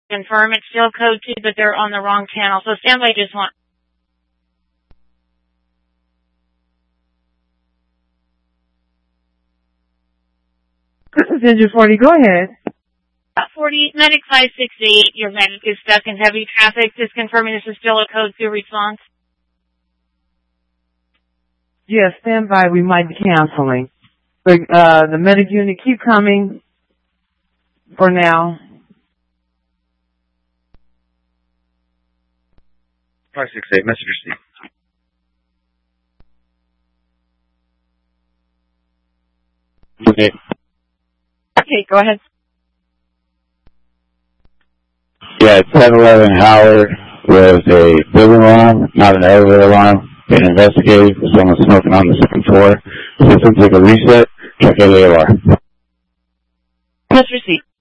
confirm it's still code 2, but they're on the wrong channel. So stand by just one. This is Engine 40. Go ahead. 40, Medic 568, your medic is stuck in heavy traffic. Just confirming this is still a code 2 response. Yes, stand by. We might be canceling. But, the medic unit, keep coming for now. 568, message received. Okay. Okay, go ahead. Yeah, it's 1011 Howard was a building alarm, not an elevator alarm. Been investigated for someone smoking on the second floor. System took a reset. Check AAR. Message received.